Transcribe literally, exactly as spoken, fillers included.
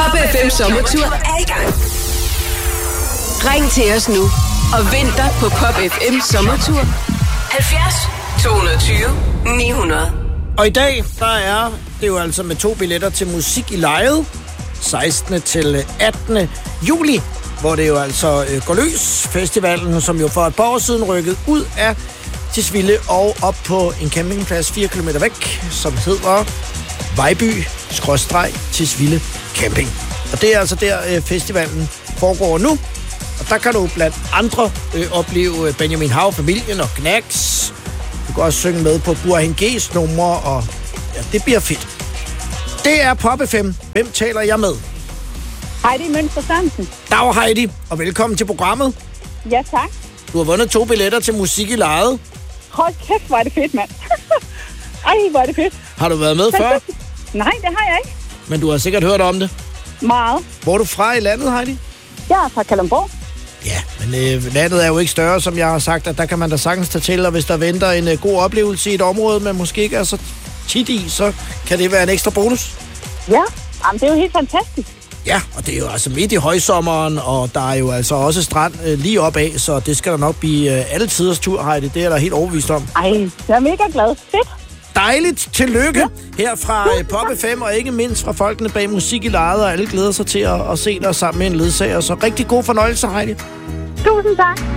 Pop F M Sommertur er i gang. Ring til os nu og vind dig på Pop F M Sommertur. halvfjerds to tyve ni hundrede. Og i dag, der er det jo altså med to billetter til musik i lejet. sekstende til attende juli, hvor det jo altså øh, går løs. Festivalen, som jo for et par år siden rykkede ud af Tisvilde og op på en campingplads fire kilometer væk, som hedder Vejby-Tisvilde Camping. Og det er altså der, øh, festivalen foregår nu. Og der kan du blandt andre øh, opleve Benjamin Hav, familien og Knacks. Du kan også synge med på Burhan G's numre, og ja, det bliver fedt. Det er Pop F M. Hvem taler jeg med? Heidi Mønster Sørensen. Dag Heidi, og velkommen til programmet. Ja, tak. Du har vundet to billetter til musik i lejet. Hold kæft, hvor er det fedt, mand. Ej, hvor er det fedt. Har du været med før? Nej, det har jeg ikke. Men du har sikkert hørt om det. Meget. Hvor er du fra i landet, Heidi? Jeg er fra Kalundborg. Ja, men øh, landet er jo ikke større, som jeg har sagt, at der kan man da sagtens tage til, og hvis der venter en øh, god oplevelse i et område, man måske ikke er så tit i, så kan det være en ekstra bonus. Ja, jamen, det er jo helt fantastisk. Ja, og det er jo altså midt i højsommeren, og der er jo altså også strand øh, lige opad, så det skal der nok blive øh, alle tiders tur, Heidi. Det er der helt overbevist om. Ej, jeg er mega glad. Fedt. Dejligt. Tillykke ja. Her fra øh, Pop F M, og ikke mindst fra folkene bag musik i lejet, og alle glæder sig til at, at se dig sammen med en ledsager. Så rigtig god fornøjelse, Heidi. Tusind tak.